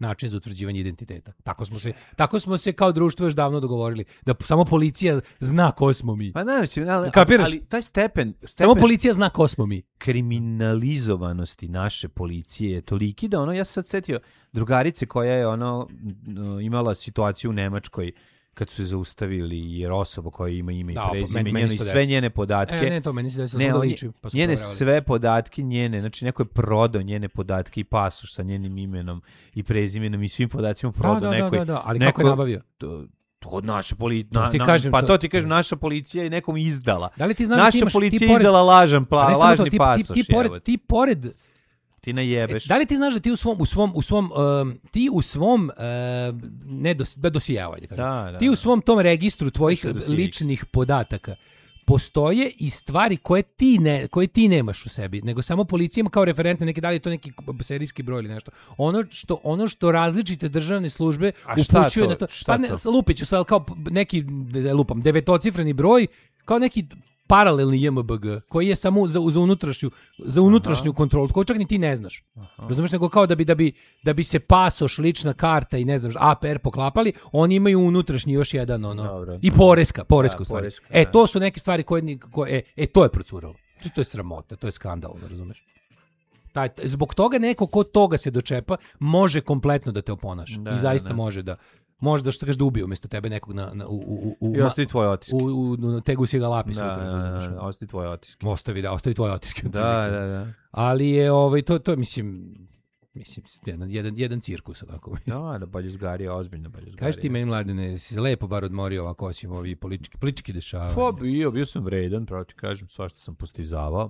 način za utvrđivanje identiteta. Tako smo se kao društvo još davno dogovorili da samo policija zna ko smo mi. Pa znači, ali taj stepen samo policija zna ko smo mi. Kriminalizovanosti naše policije je toliki da ja sam sad setio drugarice koja je imala situaciju u Nemačkoj kad su se zaustavili jer osoba koja ima ime i prezime njeno i sve njene podatke. Ne, to meni se desilo, liči, pa njene sve podatke njene, znači neko je prodao njene podatke i pasoš sa njenim imenom i prezimenom i svim podacima prodao nekoj. Da, ali kako je nabavio? Od naše policije. To ti kažem, naša policija je nekom izdala. Da li ti znaš naša policija izdala lažni pasoš. Ti pored ti najebeš. Da li ti znaš da ti u svom dosijevanje, kažem. Ti u svom tom registru tvojih ličnih podataka postoje i stvari koje ti nemaš u sebi, nego samo policija ima kao referentne neke, da li je to neki serijski broj ili nešto. Ono što različite državne službe upućuju na to. Pa ne, lupiću sad kao neki, devetocifreni broj, kao neki paralelni JMBG, koji je samo za unutrašnju kontrolu, koji čak ni ti ne znaš. Razumiješ, nego kao da bi se pasoš, lična karta i ne znam, APR poklapali, oni imaju unutrašnji još jedan i poreska stvari. To su neke stvari koje to je procuralo. To je sramota, to je skandal, razumiješ? Zbog toga neko ko toga se dočepa može kompletno da te oponaša. I zaista može da možda što kažeš da ubije umjesto tebe nekog i ostavi tvoje otiske. U tegu si ga lapi ostavi tvoje otiske. Ostavi tvoje otiske. Da. Ali je to mislim jedan cirkus onako. Da baljezgarija, ozbiljno baljezgarija. Kažeš ti meni, Mladene, si se lepo bar odmorio ovako osim ovi politički dešavanja. Pa bio sam vredan, pravo ti kažem, svašta sam postizavao.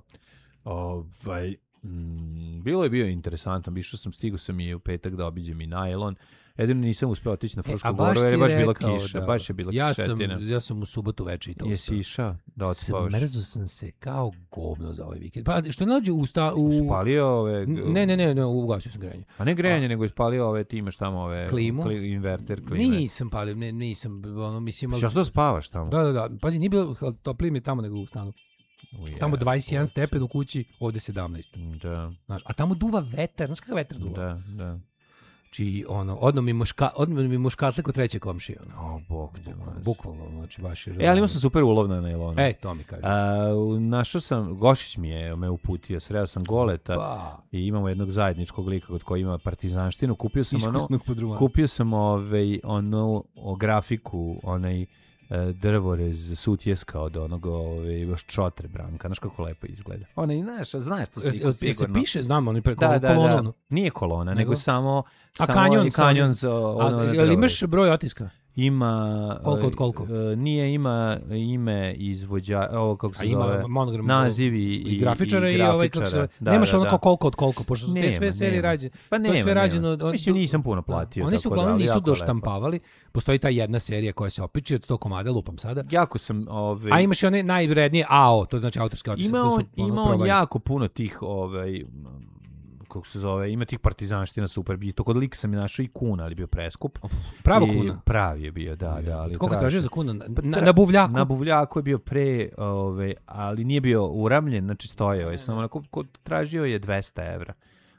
Bio interesantan, stigao sam i u petak da obiđem i Najlon. Jedino nisam uspeo otići na Frušku goru jer je baš bila kiša. Baš je bila kišetina. Ja sam u subotu veče i to. Jesi išao da otspavaš? Smrzo sam se kao govno za ovaj vikend. Pa što ne nađe Spalio ove... Ne, ugasio sam grejanje. A ne grejanje, nego ispalio ove, ti imaš tamo ove... Klimu? Inverter klime. Nisam palio, nisam, mislim... Što da spavaš tamo? Da. Pazi, nije bilo toplije mi tamo nego u stanu. Tamo 21 stepen u kući, ovde 17. Da. Znaš, a tamo duva vetar, znaš kakav vetar duva? Da. Či odno mi muškatle kod treće komšije. Bog te. Bukvalno, znači baš. Ali imao sam super ulov na najlonu. To mi kaže. Našao sam, Gošić me uputio, sreo sam Goleta i imamo jednog zajedničkog lika kod koji ima partizanštinu. Kupio sam onu grafiku, drvorez sutjeska od onog još čotre Branka, znaš kako lepo izgleda. Znaš to sliku sigurno. Se piše, znam, oni preko kolonu. Da. Nije kolona, nego samo kanjon za ali imaš broj otiska? Ima koliko? Nije, ima ime izvođača, ovo kako se zove, monogram, naziv i grafičara i ovaj kako se nemaš ono koliko od koliko, pošto su te sve serije rađene. Pa to sve rađeno. Mislim nisam puno platio. Oni su uglavnom nisu doštampavali. Postoji ta jedna serija koja se opiči od 100 komada, lupam sada. Jako sam A imaš i one najvrednije AO, to znači autorske otiske. Ima on jako puno tih kako se zove, ima tih partizanština super, to kod lika sam je našao i kuna, ali bio preskup. Pravo kuna? Pravi je bio, da. Ali koliko tražio za kuna? Na buvljaku? Na buvljaku je bio ali nije bio uramljen, znači stojao je, samo onako, tražio je 200 evra.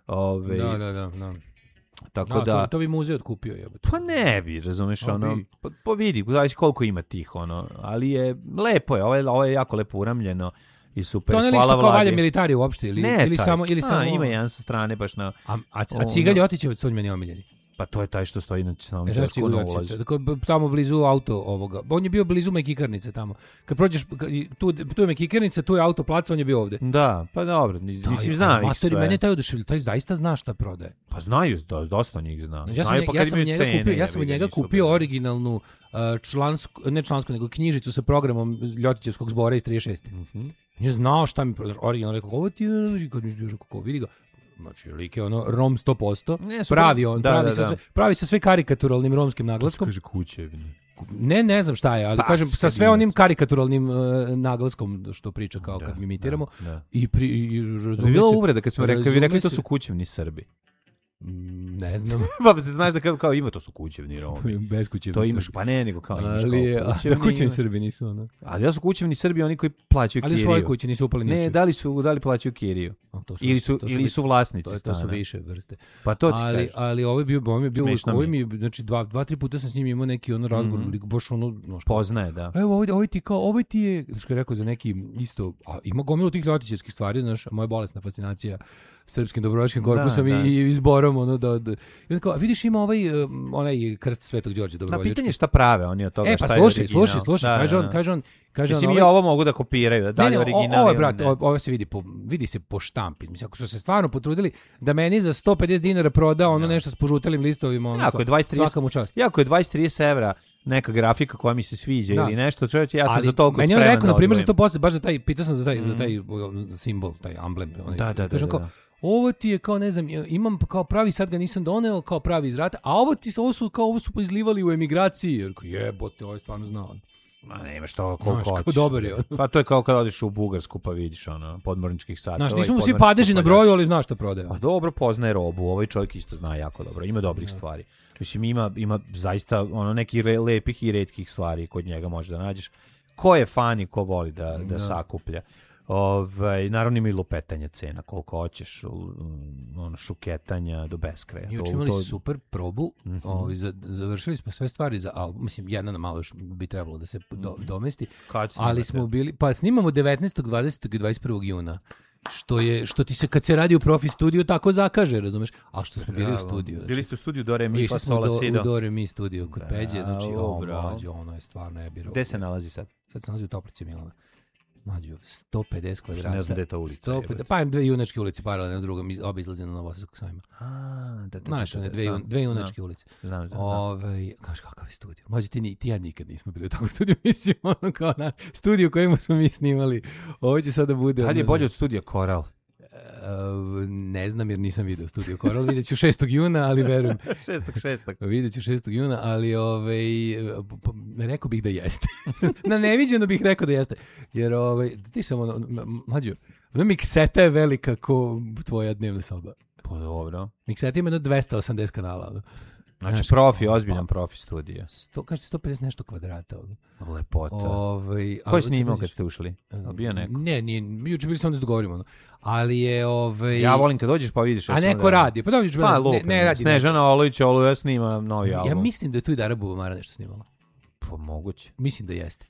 Da. Tako da to bi muzej otkupio. Pa ne bi, razumeš, pa vidi, znači koliko ima tih, ali je lepo je, ovo je jako lepo uramljeno. I super. To ne lično kao valja militari uopšte ili samo ima jedan sa strane baš na a Cigalj Otićevac su meni omiljeni. Pa to je taj što stoji na samom ćošku na ulazu. Tamo blizu auto ovoga. On je bio blizu Mekikarnice tamo. Kad prođeš tu je Mekikarnica, tu je autoplac, on je bio ovde. Da, pa dobro, mislim znam ih sve. Meni taj oduševljava, taj zaista zna šta prodaje. Pa znaju, dosta njih zna. Ja sam od njega kupio originalnu ne člansku, nego knjižicu sa programom Ljotićevskog zbora iz 36. Je znao šta mi prodaš, originalno rekao, ovo ti je, kad mi bio kako vidi ga. Znači, lik je rom 100%, pravi sa sve karikaturalnim romskim naglaskom. Kaže kuće. Ne znam šta je, ali kažem, sa sve onim karikaturalnim naglaskom što priča kao kad mi imitiramo. Da. I razumije se. Bilo uvreda kad smo rekli to su kućevni Srbi. Ne znam. Pa se znaš da kao ima, to su kućevni Romi. Bez kućevni to imaš, pa ne, nego kao imaš kao kućevni. Da kućevni Srbi nisu ono. Ali da su kućevni Srbi oni koji plaćaju kiriju. Ali svoje kuće nisu upali ničim. Ne, da li plaćaju kiriju. Ili su vlasnici stana. To su više vrste. Pa to ti kažeš. Ali ovaj mi znači 2-3 puta sam s njim imao neki ono razgovor, baš ono poznaje, da. Evo ovaj ti je, što je rekao za neki isto, a ima gomilu tih ljotićevskih stvari, znaš, moja bolesna fascinacija srpskim dobrovoljačkim korpusom i zborom, ono da i kao, vidiš ima onaj krst Svetog Đorđa dobrovoljački. Na pitanje šta prave oni od toga, šta je original. Slušaj, kaže on mislim, i ovo mogu da kopiraju, da li original. Ovo, brate, ovo se vidi se po štampi. Mislim, ako su se stvarno potrudili da meni za 150 dinara proda ono nešto s požutelim listovima, ono svaka mu čast. Jako je 20-30 evra neka grafika koja mi se sviđa ili nešto, čovječe, ja sam za toliko spreman. Meni on rekao, na primjer, za to posle, baš pitao sam za taj simbol, taj amblem. Da. Ovo ti je kao, ne znam, imam kao pravi, sad ga nisam doneo, kao pravi iz rata, a ovo su izlivali u emigraciji. Jer jebote, ovo je stvarno znao. Ma nema što, koliko hoćeš. Dobar je. Pa to je kao kad odeš u Bugarsku pa vidiš podmorničkih sata. Znaš, nismo svi padeži na broju, ali znaš što prodaje. Pa dobro, poznaje robu, ovaj čovjek isto zna jako dobro, ima dobrih stvari. Mislim, ima zaista nekih lepih i retkih stvari kod njega možeš da nađeš. Ko je fan i ko voli da sakuplja. Naravno ima i lupetanje cena, koliko hoćeš, šuketanja do beskraja. Mi učinili super probu, završili smo sve stvari za album, mislim, jedna na malo još bi trebalo da se domesti, ali smo bili, pa snimamo 19., 20. i 21. juna. Što ti se kad se radi u profi studiju tako zakaže, razumeš? A što smo bili u studiju. Znači, bili ste u studiju Do Re Mi Fa Sol Si Do. U Do Re Mi studiju kod Peđe, znači ono je stvarno jebiro. Gde se nalazi sad? Sad se nalazi u Toplici Milana. Mađo, 150 kvadrata. Ne znam gde je ta ulica. Pa dve junačke ulice paralelne s drugom, oba izlaze na Novosadskog sajma. Znaš, dve junačke ulice. Znam. Kaš, kakav je studio? Mađo, ti ja nikad nismo bili u takvom studiju, mislim, ono kao na studiju kojemu smo mi snimali. Ovo će sada bude... Da li je bolje od studija Koral? Ne znam jer nisam video studio Koral, vidjet ću 6. juna, ali verujem. 6. Vidjet ću 6. juna, ali rekao bih da jeste. Na neviđeno bih rekao da jeste. Jer ti samo, mlađo, mikseta je velika ko tvoja dnevna soba. Pa dobro. Mikseta ima 280 kanala. Znači profi, ozbiljan profi studija. Kažete 150 nešto kvadrata. Lepota. Ko je snimao kad ste ušli? Bio neko? Ne, juče bili samo da se dogovorimo. Ali je... Ja volim kad dođeš pa vidiš... A neko radi. Pa da vidiš, ne radi. Snežana Olović snima novi album. Ja mislim da je tu i Dara Bubamara nešto snimala. Pa moguće. Mislim da jeste.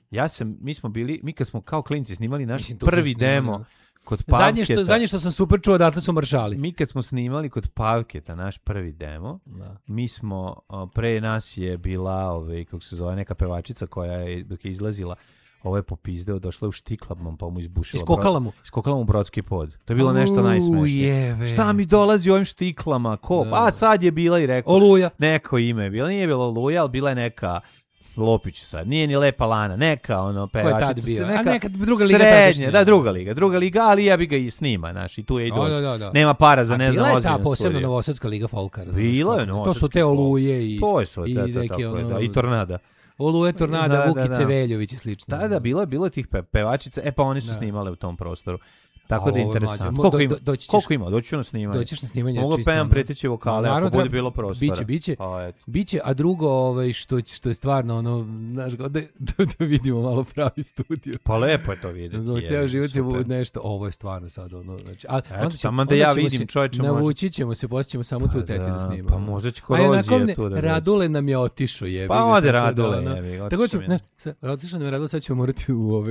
Mi kad smo kao klinci snimali naš prvi demo... Kod zadnje što sam super čuo, odatle su maršali. Mi kad smo snimali kod Pavketa naš prvi demo, mi smo, pre nas je bila, kako se zove, neka pevačica koja je, dok je izlazila, ovo je popizdeo, došla u štiklabom, pa mu izbušila. Iskokala mu brodski pod. To je bilo nešto najsmešnije. Šta mi dolazi ovim štiklama? Ko? A sad je bila i rekao. Oluja. Neko ime je bila. Nije bila Oluja, ali bila je neka... Lopić sad, nije ni Lepa Lana, neka pevačica. Ko je tad bio? Neka druga liga. Srednje, druga liga, ali ja bi ga i snima, znaš, i tu je i dođe. Nema para za ne znam ozbiljno studiju. Bila je ta posebno Novosadska liga folka. Bila je Novosadska. To su te Oluje i Tornada. Oluje, Tornada, Vukice, Veljović i slično. Da, bilo je tih pevačica, pa oni su snimale u tom prostoru. Tako da je interesantno. Koliko ima? Doći ću na snimanje. Doćiš na snimanje. Mogu pevam preteći vokale, ako bude bilo prostora. Biće, a drugo, što je stvarno, znaš, da vidimo malo pravi studio. Pa lepo je to vidjeti. Ceo život se nešto, ovo je stvarno sad, znači. Samo da ja vidim, čovječe, možda. Navučit ćemo se, poslije ćemo samo tu teti da snimamo. Pa možda će korozija tu da doći. Radule nam je otišao, jebi. Pa ode Radule, jebi. Otišao nam je Radule, sad ćemo morati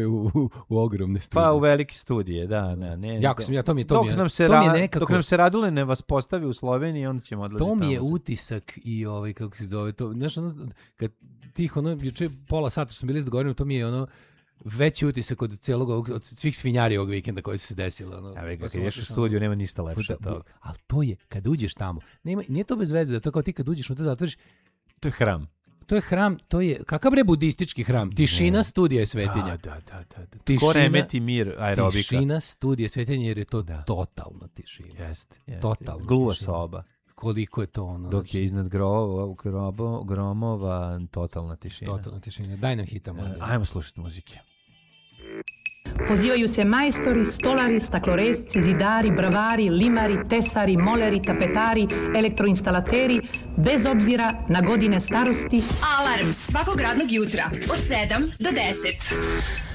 u ogromne studije. Pa u velike studije, da. Jako sam to mi je nekako. Dok nam se Radule ne vas postavi u Sloveniji, onda ćemo odlaziti tamo. To mi je utisak i kako se zove to, znaš, kad tih juče pola sata što smo bili dogovoreni, to mi je veći utisak od od svih svinjari ovog vikenda koji su se desili. Kad ideš u studiju, nema ništa lepše od toga. Ali to je, kad uđeš tamo, nije to bez veze, da to kao ti kad uđeš, da zatvoriš, to je hram. To je hram, to je, kakav bre budistički hram? Tišina studija je svetinja. Da. Ko remeti mir aerobika. Tišina studija je svetinja jer je to totalna tišina. Jeste. Totalna gluva tišina. soba. Koliko je to Dok je iznad gromova totalna tišina. Totalna tišina. Daj nam hitamo. Ajmo slušati muzike. pozivaju se majstori, stolari, stakloresci, zidari, bravari, limari, tesari, moleri, tapetari, elektroinstalateri, bez obzira na godine starosti. Alarm svakog radnog jutra od 7 do 10.